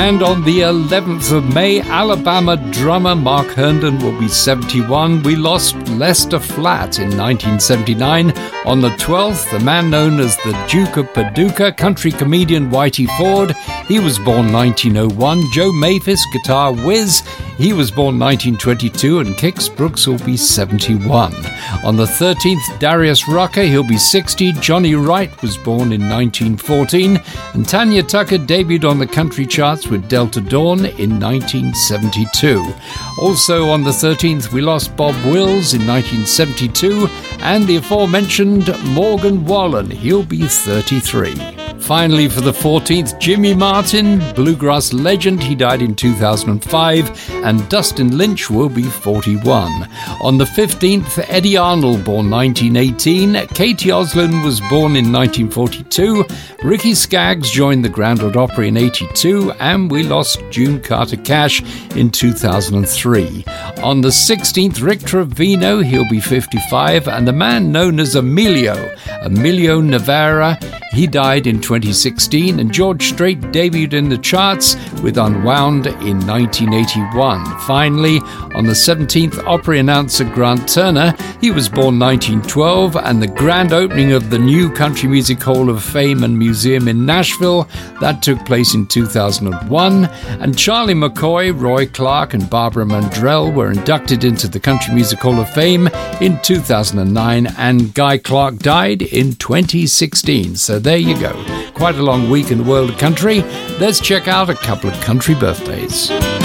And on the 11th of May, Alabama drummer Mark Herndon will be 71. We lost Lester Flatt in 1979. On the 12th, the man known as the Duke of Paducah, country comedian Whitey Ford. He was born 1901. Joe Maphis, guitar whiz. He was born 1922, and Kix Brooks will be 71. On the 13th, Darius Rucker, he'll be 60. Johnny Wright was born in 1914. And Tanya Tucker debuted on the country charts with Delta Dawn in 1972. Also on the 13th, we lost Bob Wills in 1972, and the aforementioned Morgan Wallen, he'll be 33. Finally, for the 14th, Jimmy Martin, bluegrass legend, he died in 2005, and Dustin Lynch will be 41. On the 15th, Eddie Arnold, born 1918, Katie Oslin was born in 1942, Ricky Skaggs joined the Grand Ole Opry in 82, and we lost June Carter Cash in 2003. On the 16th, Rick Trevino, he'll be 55, and the man known as Emilio Navarra, he died in 2016, and George Strait debuted in the charts with Unwound in 1981. Finally, on the 17th, Opry announcer Grant Turner, he was born 1912, and the grand opening of the new Country Music Hall of Fame and Museum in Nashville, that took place in 2001, and Charlie McCoy, Roy Clark, and Barbara Mandrell were inducted into the Country Music Hall of Fame in 2009, and Guy Clark died in 2016. So there you go. Quite a long week in the world of country. Let's check out a couple of country birthdays.